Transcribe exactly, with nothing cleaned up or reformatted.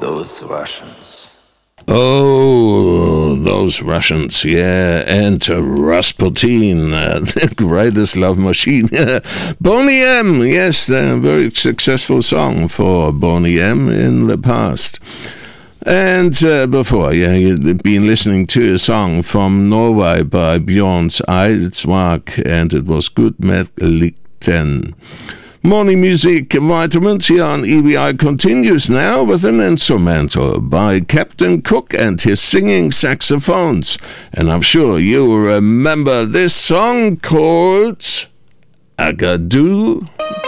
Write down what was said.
those Russians. Oh, those Russians, yeah, and uh, Rasputin, uh, the greatest love machine. Boney M, yes, a very successful song for Boney M in the past. And uh, before, yeah, you'd been listening to a song from Norway by Bjørns Eidsvåg, and it was Good Med Likten. Morning Music Vitamins here on E B I continues now with an instrumental by Captain Cook and his singing saxophones. And I'm sure you remember this song called Agadoo